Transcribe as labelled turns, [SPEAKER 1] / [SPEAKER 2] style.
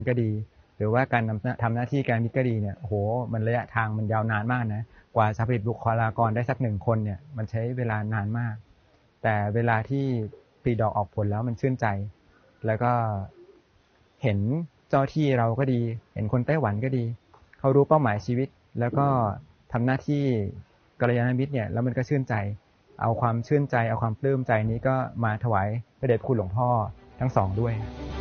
[SPEAKER 1] ก็ดีหรือว่าการทำหน้าที่การมิตรก็ดีเนี่ยโอ้โหมันระยะทางมันยาวนานมากนะกว่าจะผลิตบุคลากรได้สัก1 คนเนี่ยมันใช้เวลานานมากแต่เวลาที่ผลิดอกออกผลแล้วมันชื่นใจแล้วก็เห็นเจ้าที่เราก็ดีเห็นคนไต้หวันก็ดีเขารู้เป้าหมายชีวิตแล้วก็ทำหน้าที่กัลยาณมิตรเนี่ยแล้วมันก็ชื่นใจเอาความชื่นใจเอาความปลื้มใจนี้ก็มาถวายพระเดชคุณหลวงพ่อทั้งสองด้วย